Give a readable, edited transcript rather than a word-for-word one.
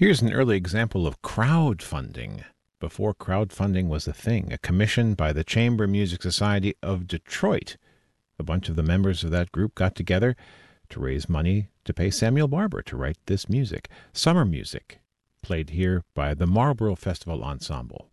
Here's an early example of crowdfunding. Before crowdfunding was a thing, a commission by the Chamber Music Society of Detroit. A bunch of the members of that group got together to raise money to pay Samuel Barber to write this music. Summer music, played here by the Marlborough Festival Ensemble.